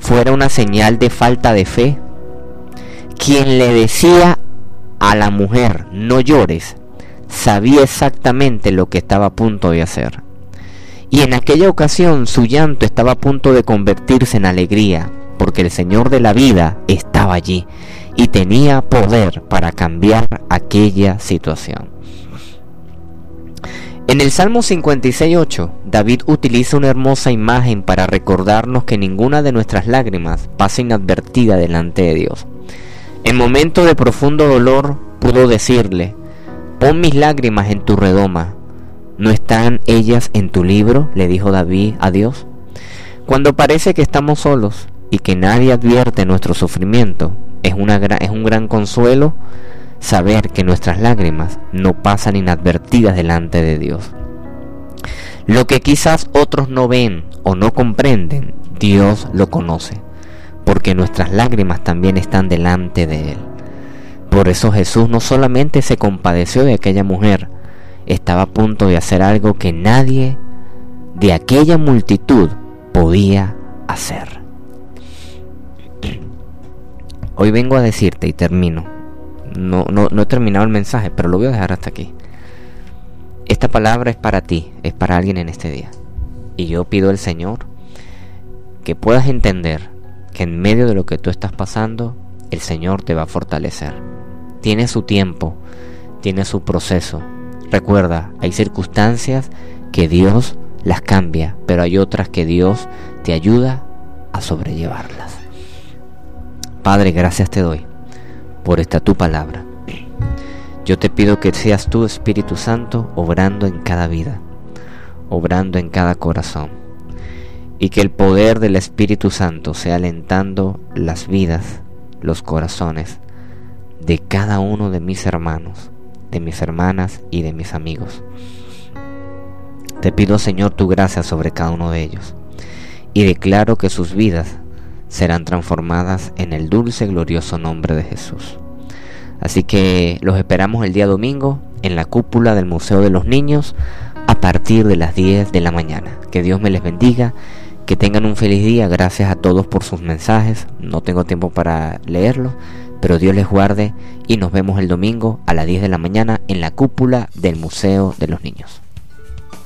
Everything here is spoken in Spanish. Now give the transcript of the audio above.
fuera una señal de falta de fe. Quien le decía a la mujer no llores, sabía exactamente lo que estaba a punto de hacer. Y en aquella ocasión su llanto estaba a punto de convertirse en alegría, porque el Señor de la vida estaba allí y tenía poder para cambiar aquella situación. En el Salmo 56:8, David utiliza una hermosa imagen para recordarnos que ninguna de nuestras lágrimas pasa inadvertida delante de Dios. En momentos de profundo dolor pudo decirle: pon mis lágrimas en tu redoma. ¿No están ellas en tu libro?, le dijo David a Dios. Cuando parece que estamos solos y que nadie advierte nuestro sufrimiento, es un gran consuelo saber que nuestras lágrimas no pasan inadvertidas delante de Dios. Lo que quizás otros no ven o no comprenden, Dios lo conoce, porque nuestras lágrimas también están delante de Él. Por eso Jesús no solamente se compadeció de aquella mujer, estaba a punto de hacer algo que nadie de aquella multitud podía hacer. Hoy vengo a decirte, y termino, no he terminado el mensaje, pero lo voy a dejar hasta aquí. Esta palabra es para ti, es para alguien en este día. Y yo pido al Señor que puedas entender que en medio de lo que tú estás pasando, el Señor te va a fortalecer. Tiene su tiempo, tiene su proceso. Recuerda, hay circunstancias que Dios las cambia, pero hay otras que Dios te ayuda a sobrellevarlas. Padre, gracias te doy por esta tu palabra. Yo te pido que seas tú, Espíritu Santo, obrando en cada vida, obrando en cada corazón, y que el poder del Espíritu Santo sea alentando las vidas, los corazones de cada uno de mis hermanos, de mis hermanas y de mis amigos. Te pido, Señor, tu gracia sobre cada uno de ellos, y declaro que sus vidas serán transformadas en el dulce y glorioso nombre de Jesús. Así que los esperamos el día domingo en la cúpula del Museo de los Niños a partir de las 10 de la mañana. Que Dios me les bendiga, que tengan un feliz día. Gracias a todos por sus mensajes. No tengo tiempo para leerlos, pero Dios les guarde y nos vemos el domingo a las 10 de la mañana en la cúpula del Museo de los Niños.